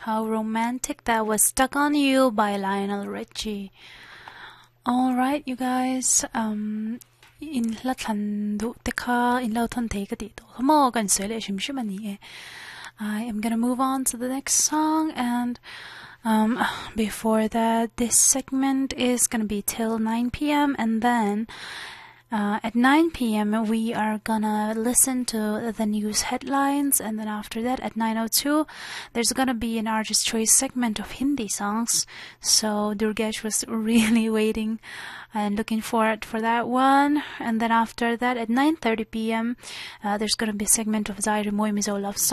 How romantic that was. Stuck on You by Lionel Richie. Alright, you guys. In la than du teka in la than take it. Mo gan sele shimshimani. I am gonna move on to the next song, and before that, this segment is gonna be till 9 p.m. and then at 9 p.m. we are gonna listen to the news headlines, and then after that at 9:02 there's gonna be an artist choice segment of Hindi songs. So Durgesh was really waiting and looking forward for that one. And then after that at 9:30 p.m. There's gonna be a segment of Zaire Moimizo love song.